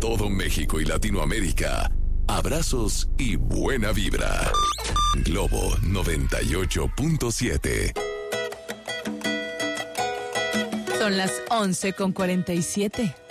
todo México y Latinoamérica, abrazos y buena vibra. Globo 98.7. Son las 11:47.